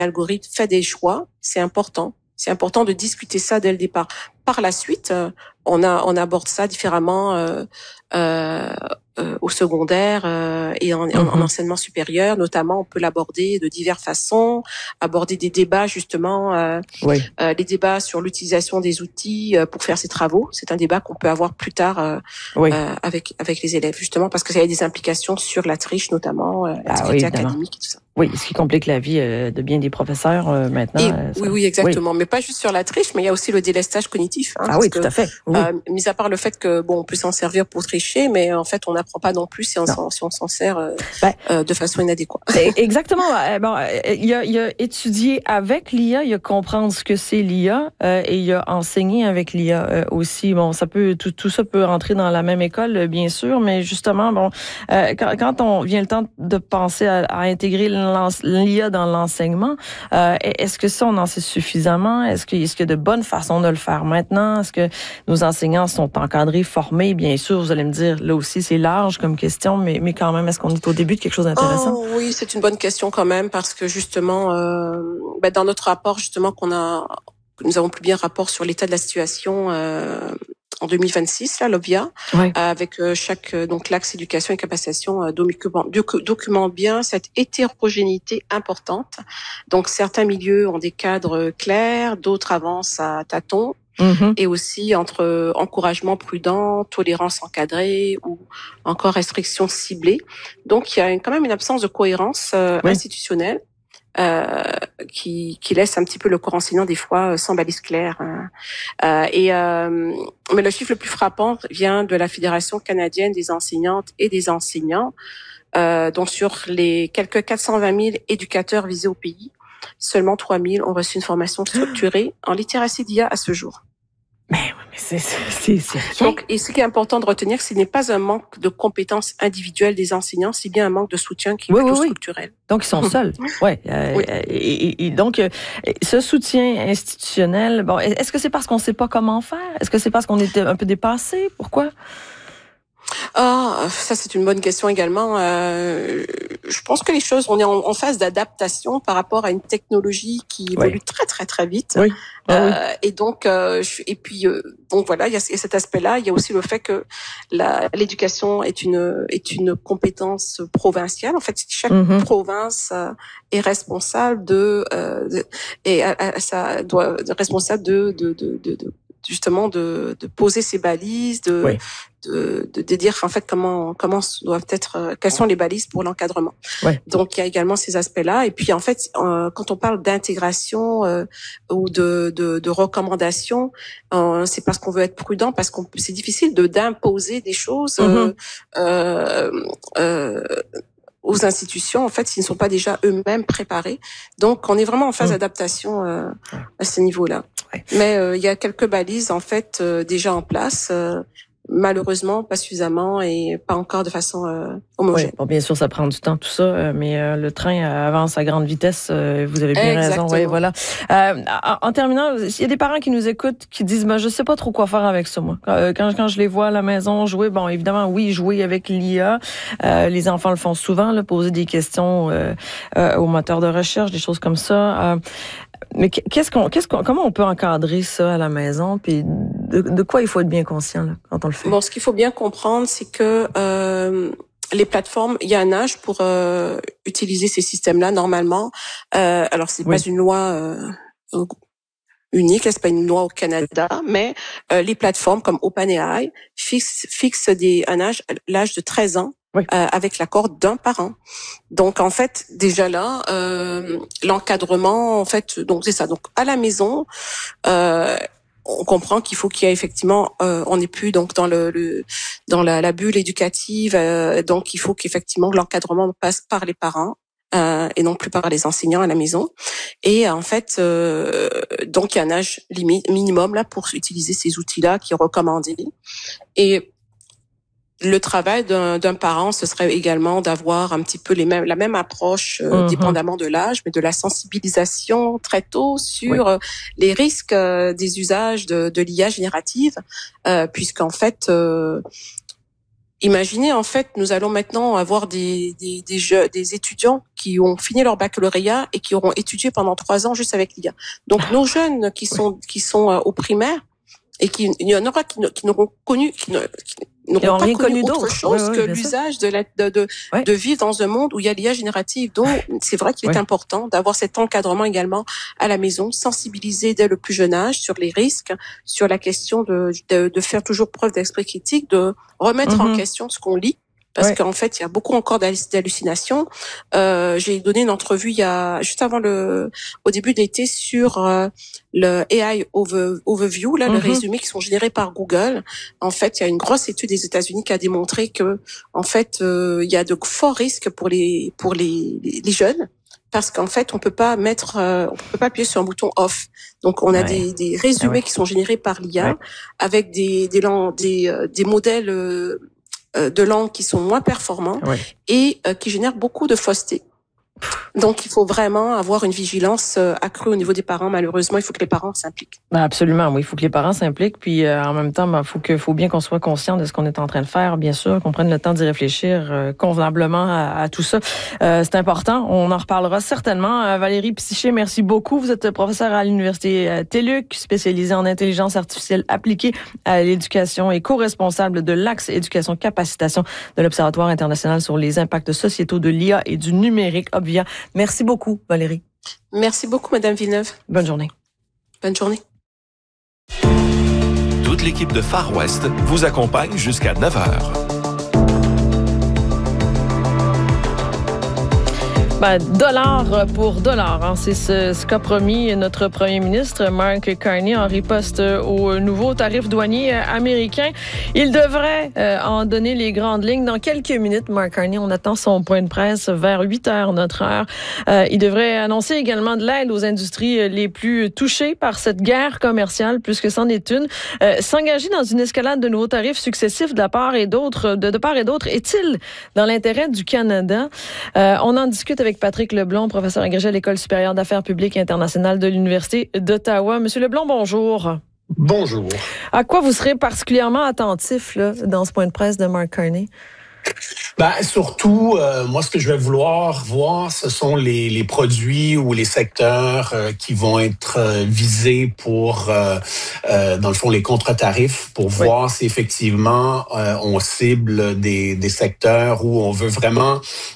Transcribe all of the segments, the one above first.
l'algorithme fait des choix, c'est important. C'est important de discuter ça dès le départ. Par la suite, on aborde ça différemment au secondaire et en enseignement supérieur. Notamment, on peut l'aborder de diverses façons, aborder des débats justement, les débats sur l'utilisation des outils pour faire ses travaux. C'est un débat qu'on peut avoir plus tard avec les élèves, justement, parce que ça a des implications sur la triche, notamment l'activité académique et tout ça. Oui, ce qui complique la vie de bien des professeurs maintenant. Oui, exactement. Oui. Mais pas juste sur la triche, mais il y a aussi le délestage cognitif. Tout à fait. Oui. Mis à part le fait que on peut s'en servir pour tricher, mais en fait, on n'apprend pas non plus si on s'en sert de façon inadéquate. Exactement. Il y a étudié avec l'IA, il y a comprendre ce que c'est l'IA et il y a enseigné avec l'IA aussi. Bon, ça peut tout ça peut rentrer dans la même école, bien sûr, mais justement, quand on vient le temps de penser à intégrer l'IA dans l'enseignement, est-ce que ça, on en sait suffisamment? Est-ce qu'il y a de bonnes façons de le faire maintenant? Est-ce que nos enseignants sont encadrés, formés? Bien sûr, vous allez me dire, là aussi, c'est large comme question, mais quand même, est-ce qu'on est au début de quelque chose d'intéressant? Oh, oui, c'est une bonne question quand même, parce que justement, dans notre rapport, justement, nous avons publié un rapport sur l'état de la situation en 2026, là, l'OBIA, avec l'axe éducation et capacitation document bien cette hétérogénéité importante. Donc certains milieux ont des cadres clairs, d'autres avancent à tâtons. Et aussi entre encouragement prudent, tolérance encadrée ou encore restriction ciblée. Donc il y a quand même une absence de cohérence institutionnelle. Qui laisse un petit peu le corps enseignant des fois sans balise claire. Mais le chiffre le plus frappant vient de la Fédération canadienne des enseignantes et des enseignants. Donc sur les quelques 420 000 éducateurs visés au pays, seulement 3 000 ont reçu une formation structurée en littératie d'IA à ce jour. Mais c'est donc, et ce qui est important de retenir, ce n'est pas un manque de compétences individuelles des enseignants, c'est bien un manque de soutien qui est plutôt structurel. Donc, ils sont seuls. Et donc, ce soutien institutionnel, est-ce que c'est parce qu'on ne sait pas comment faire? Est-ce que c'est parce qu'on est un peu dépassé? Pourquoi? Ça c'est une bonne question également. Je pense que les choses, on est en phase d'adaptation par rapport à une technologie qui évolue très très très vite. Et donc donc voilà, il y a cet aspect-là. Il y a aussi le fait que l'éducation est une compétence provinciale. En fait, chaque province est responsable responsable justement de poser ses balises, de dire en fait comment doivent être, quelles sont les balises pour l'encadrement. Donc il y a également ces aspects-là. Et puis en fait, quand on parle d'intégration ou de recommandations, c'est parce qu'on veut être prudent, parce qu'on c'est difficile d'imposer des choses aux institutions, en fait, s'ils ne sont pas déjà eux-mêmes préparés. Donc, on est vraiment en phase d'adaptation à ce niveau-là. Mais il y a quelques balises, en fait, déjà en place. Malheureusement, pas suffisamment et pas encore de façon homogène. Bien sûr, ça prend du temps, tout ça, mais le train avance à grande vitesse. Vous avez bien raison. Voilà. En terminant, il y a des parents qui nous écoutent, qui disent, je sais pas trop quoi faire avec ça, moi. Quand je les vois à la maison jouer, évidemment, jouer avec l'IA. Les enfants le font souvent, poser des questions aux moteurs de recherche, des choses comme ça. Mais comment on peut encadrer ça à la maison, puis de quoi il faut être bien conscient là, quand on le fait? Ce qu'il faut bien comprendre, c'est que les plateformes, il y a un âge pour utiliser ces systèmes-là normalement. Alors c'est pas une loi unique, c'est pas une loi au Canada, mais les plateformes comme OpenAI fixent l'âge de 13 ans. Avec l'accord d'un parent. Donc en fait déjà là l'encadrement en fait donc c'est ça. Donc à la maison on comprend qu'il faut qu'il y ait effectivement on n'est plus donc dans la bulle éducative donc il faut qu'effectivement l'encadrement passe par les parents et non plus par les enseignants à la maison. Et en fait donc il y a un âge minimum là pour utiliser ces outils-là qui est recommandé. Et le travail d'un parent, ce serait également d'avoir un petit peu la même approche, dépendamment de l'âge, mais de la sensibilisation très tôt sur les risques des usages de l'IA générative, puisqu'en fait, Imaginez, en fait, nous allons maintenant avoir des étudiants qui ont fini leur baccalauréat et qui auront étudié pendant 3 ans juste avec l'IA. Donc, nos jeunes qui sont au primaire et il y en aura qui n'auront pas connu autre chose que l'usage de vivre dans un monde où il y a l'IA générative. Donc, c'est vrai qu'il est important d'avoir cet encadrement également à la maison, sensibiliser dès le plus jeune âge sur les risques, sur la question de faire toujours preuve d'esprit critique, de remettre en question ce qu'on lit. Parce qu'en fait, il y a beaucoup encore d'hallucinations. J'ai donné une entrevue juste avant au début de l'été sur le AI Overview, là, le résumé qui sont générés par Google. En fait, il y a une grosse étude des États-Unis qui a démontré que, en fait, il y a de forts risques pour les jeunes. Parce qu'en fait, on peut pas appuyer sur un bouton off. Donc, on a des résumés qui sont générés par l'IA avec des modèles de langue qui sont moins performants et qui génèrent beaucoup de fausseté. Donc, il faut vraiment avoir une vigilance accrue au niveau des parents. Malheureusement, il faut que les parents s'impliquent. Absolument, oui. Il faut que les parents s'impliquent. Puis, en même temps, faut bien qu'on soit conscient de ce qu'on est en train de faire, bien sûr, qu'on prenne le temps d'y réfléchir convenablement à tout ça. C'est important. On en reparlera certainement. Valérie Psyché, merci beaucoup. Vous êtes professeure à l'Université TÉLUQ, spécialisée en intelligence artificielle appliquée à l'éducation et co-responsable de l'axe éducation-capacitation de l'Observatoire international sur les impacts sociétaux de l'IA et du numérique, Obvia. Merci beaucoup, Valérie. Merci beaucoup, Madame Villeneuve. Bonne journée. Bonne journée. Toute l'équipe de Far West vous accompagne jusqu'à 9h. Dollar pour dollar, hein. C'est ce qu'a promis notre premier ministre, Mark Carney, en riposte aux nouveaux tarifs douaniers américains. Il devrait en donner les grandes lignes dans quelques minutes. Mark Carney, on attend son point de presse vers 8h, notre heure. Il devrait annoncer également de l'aide aux industries les plus touchées par cette guerre commerciale, puisque c'en est une. S'engager dans une escalade de nouveaux tarifs successifs de part et d'autre, est-il dans l'intérêt du Canada? On en discute avec Patrick Leblond, professeur agrégé à l'École supérieure d'affaires publiques internationales de l'Université d'Ottawa. Monsieur Leblond, bonjour. Bonjour. À quoi vous serez particulièrement attentif là, dans ce point de presse de Mark Carney? Surtout, moi, ce que je vais vouloir voir, ce sont les produits ou les secteurs qui vont être visés pour, dans le fond, les contre-tarifs, pour voir si effectivement on cible des secteurs où on veut vraiment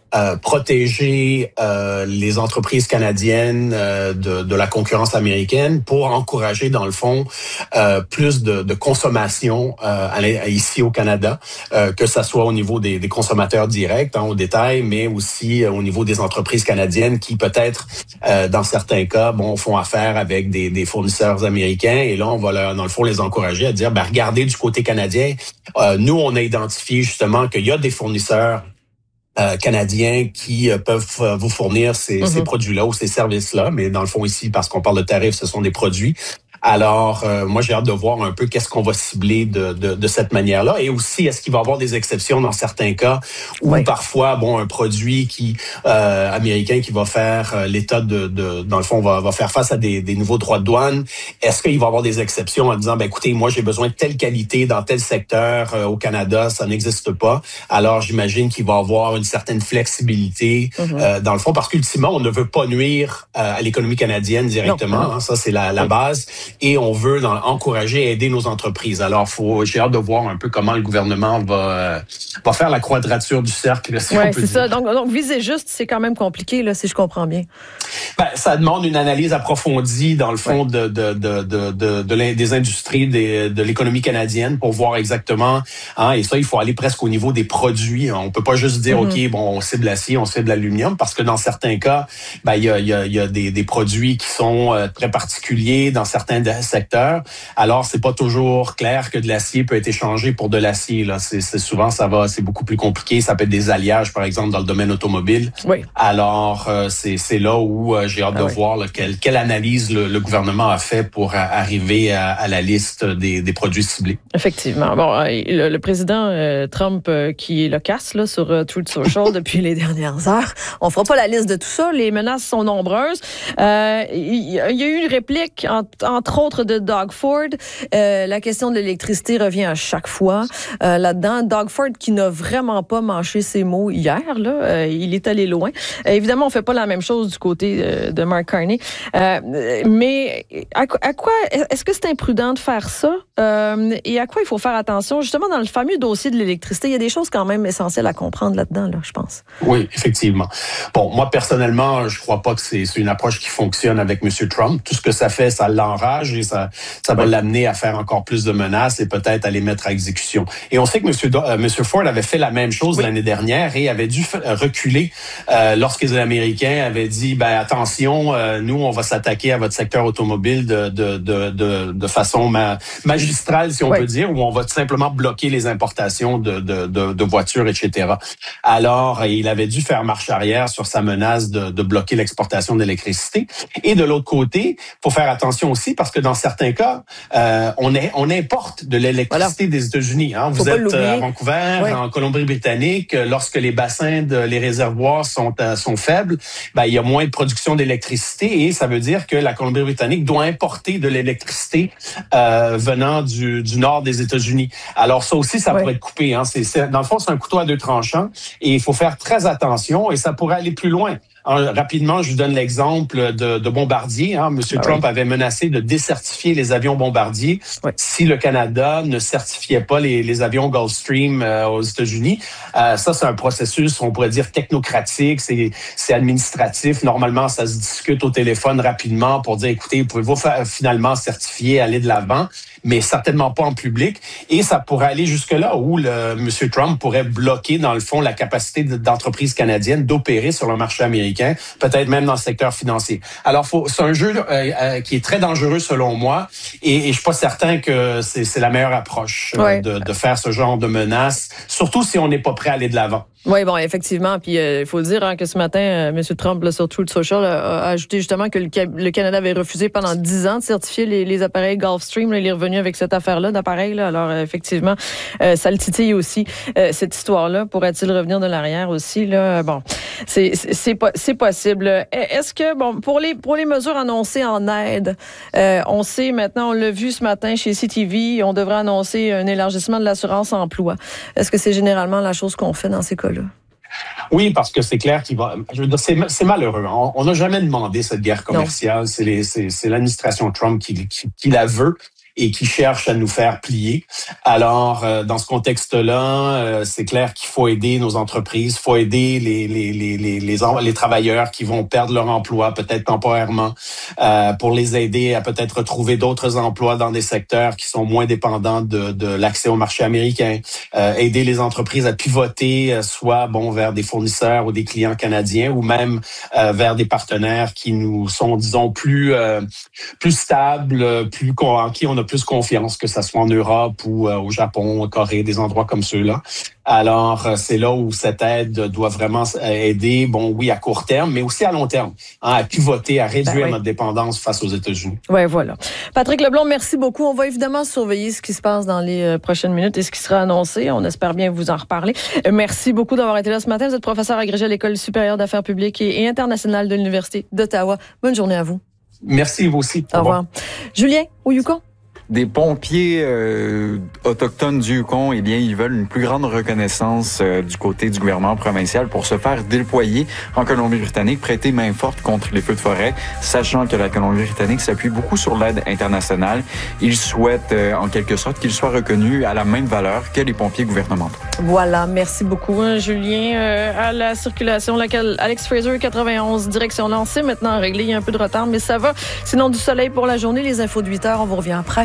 protéger les entreprises canadiennes de la concurrence américaine pour encourager, dans le fond, plus de consommation ici au Canada, que ça soit au niveau des consommateurs directs, au détail, mais aussi au niveau des entreprises canadiennes qui peut-être, dans certains cas, font affaire avec des fournisseurs américains. Et là, on va, dans le fond, les encourager à dire, regardez du côté canadien, nous, on a identifié justement qu'il y a des fournisseurs canadiens qui peuvent vous fournir ces produits-là ou ces services-là. Mais dans le fond, ici, parce qu'on parle de tarifs, ce sont des produits. Alors, moi, j'ai hâte de voir un peu qu'est-ce qu'on va cibler de cette manière-là. Et aussi, est-ce qu'il va y avoir des exceptions dans certains cas où parfois, un produit américain qui va faire l'État dans le fond, va faire face à des nouveaux droits de douane. Est-ce qu'il va y avoir des exceptions en disant, écoutez, moi, j'ai besoin de telle qualité dans tel secteur au Canada, ça n'existe pas. Alors, j'imagine qu'il va y avoir une certaine flexibilité dans le fond, parce qu'ultimement, on ne veut pas nuire à l'économie canadienne directement. Ça, c'est la base. Et on veut encourager et aider nos entreprises. Alors, j'ai hâte de voir un peu comment le gouvernement va faire la quadrature du cercle. Oui, c'est ça. Donc, viser juste, c'est quand même compliqué, là, si je comprends bien. Ça demande une analyse approfondie, dans le fond, des industries, de l'économie canadienne pour voir exactement. Et ça, il faut aller presque au niveau des produits. On peut pas juste dire, OK, on cible l'acier, on cible l'aluminium, parce que dans certains cas, il y a des produits qui sont très particuliers dans certains secteurs. Alors, c'est pas toujours clair que de l'acier peut être échangé pour de l'acier. Là, c'est souvent c'est beaucoup plus compliqué. Ça peut être des alliages, par exemple, dans le domaine automobile. Oui. Alors, c'est là où j'ai hâte de voir quelle analyse le gouvernement a fait pour arriver à la liste des produits ciblés. Effectivement. Le président Trump qui est loquace là sur Truth Social depuis les dernières heures. On fera pas la liste de tout ça. Les menaces sont nombreuses. Il y a eu une réplique entre entre autres de Doug Ford. La question de l'électricité revient à chaque fois là-dedans. Doug Ford qui n'a vraiment pas mâché ses mots hier, là, il est allé loin. Évidemment, on fait pas la même chose du côté de Mark Carney, mais à quoi est-ce que c'est imprudent de faire ça et à quoi il faut faire attention justement dans le fameux dossier de l'électricité? Il y a des choses quand même essentielles à comprendre là-dedans, là, je pense. Oui, effectivement. Bon, moi personnellement, je crois pas que c'est une approche qui fonctionne avec M. Trump. Tout ce que ça fait, ça l'enrage et ça va l'amener à faire encore plus de menaces et peut-être à les mettre à exécution. Et on sait que M. Ford avait fait la même chose l'année dernière et avait dû reculer lorsque les Américains avaient dit attention, nous on va s'attaquer à votre secteur automobile de façon magistrale, si on peut dire, où on va tout simplement bloquer les importations de voitures, etc. Alors, il avait dû faire marche arrière sur sa menace de bloquer l'exportation d'électricité. Et de l'autre côté, faut faire attention aussi parce que dans certains cas, on importe de l'électricité des États-Unis. Hein. Vous êtes à Vancouver, en Colombie-Britannique, lorsque les bassins les réservoirs sont faibles, il y a moins de production d'électricité et ça veut dire que la Colombie-Britannique doit importer de l'électricité venant du nord des États-Unis. Alors ça aussi, ça pourrait être coupé. Hein. Dans le fond, c'est un couteau à deux tranchants et il faut faire très attention et ça pourrait aller plus loin. Alors, rapidement, je vous donne l'exemple de Bombardier. Hein. M. Trump avait menacé de décertifier les avions Bombardier si le Canada ne certifiait pas les avions Gulfstream aux États-Unis. Ça, c'est un processus, on pourrait dire, technocratique, c'est administratif. Normalement, ça se discute au téléphone rapidement pour dire, écoutez, pouvez-vous finalement certifier, aller de l'avant, mais certainement pas en public. Et ça pourrait aller jusque-là où M. Trump pourrait bloquer, dans le fond, la capacité d'entreprises canadiennes d'opérer sur le marché américain, peut-être même dans le secteur financier. Alors, c'est un jeu qui est très dangereux selon moi et je suis pas certain que c'est la meilleure approche de faire ce genre de menace, surtout si on n'est pas prêt à aller de l'avant. Oui, bon, effectivement. Puis il faut dire que ce matin, M. Trump, là, sur Truth Social, a ajouté justement que le Canada avait refusé pendant 10 ans de certifier les appareils Gulfstream. Là, il est revenu avec cette affaire-là d'appareils. Là. Alors, effectivement, ça le titille aussi, cette histoire-là. Pourrait-il revenir de l'arrière aussi? Là? Bon, c'est possible. Est-ce que, bon, pour les mesures annoncées en aide, on sait maintenant, on l'a vu ce matin chez CTV, on devrait annoncer un élargissement de l'assurance emploi. Est-ce que c'est généralement la chose qu'on fait dans ces cas-là? Oui, parce que c'est clair qu'il va. Je veux dire, c'est malheureux. On n'a jamais demandé cette guerre commerciale. C'est l'administration Trump qui la veut et qui cherche à nous faire plier. Alors, dans ce contexte-là, c'est clair qu'il faut aider nos entreprises, faut aider les travailleurs qui vont perdre leur emploi, peut-être temporairement, pour les aider à peut-être retrouver d'autres emplois dans des secteurs qui sont moins dépendants de l'accès au marché américain, aider les entreprises à pivoter, soit vers des fournisseurs ou des clients canadiens, ou même vers des partenaires qui nous sont, disons, plus stables, en qui on a plus confiance, que ça soit en Europe ou au Japon, en Corée, des endroits comme ceux-là. Alors, c'est là où cette aide doit vraiment aider, à court terme, mais aussi à long terme, à pivoter, à réduire notre dépendance face aux États-Unis. Oui, voilà. Patrick Leblond, merci beaucoup. On va évidemment surveiller ce qui se passe dans les prochaines minutes et ce qui sera annoncé. On espère bien vous en reparler. Merci beaucoup d'avoir été là ce matin. Vous êtes professeur agrégé à l'École supérieure d'affaires publiques et internationale de l'Université d'Ottawa. Bonne journée à vous. Merci, vous aussi. Au revoir. Julien, au Yukon? Des pompiers autochtones du Yukon, ils veulent une plus grande reconnaissance du côté du gouvernement provincial pour se faire déployer en Colombie-Britannique, prêter main forte contre les feux de forêt, sachant que la Colombie-Britannique s'appuie beaucoup sur l'aide internationale. Ils souhaitent en quelque sorte qu'ils soient reconnus à la même valeur que les pompiers gouvernementaux. Voilà, merci beaucoup Julien. À la circulation, laquelle Alex Fraser, 91, direction lancée, maintenant réglé, il y a un peu de retard, mais ça va. Sinon, du soleil pour la journée, les infos de 8 heures, on vous revient après.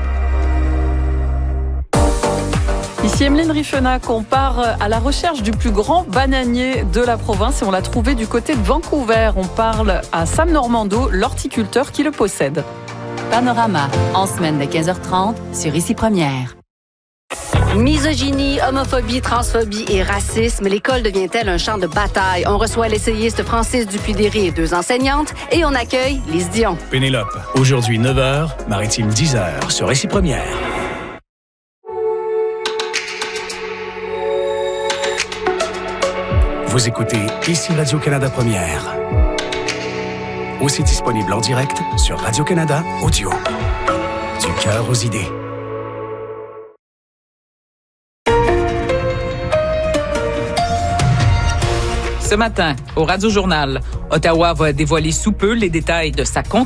Ici Emeline Riffenat, on part à la recherche du plus grand bananier de la province et on l'a trouvé du côté de Vancouver. On parle à Sam Normando, l'horticulteur qui le possède. Panorama, en semaine de 15h30 sur Ici Première. Misogynie, homophobie, transphobie et racisme, l'école devient-elle un champ de bataille? On reçoit l'essayiste Francis Dupuy-Derry et 2 enseignantes et on accueille Lise Dion. Pénélope, aujourd'hui 9h, Maritime 10h sur Ici Première. Vous écoutez Ici Radio-Canada Première. aussi disponible en direct sur Radio-Canada Audio. Du cœur aux idées. Ce matin, au Radio-Journal, Ottawa va dévoiler sous peu les détails de sa contre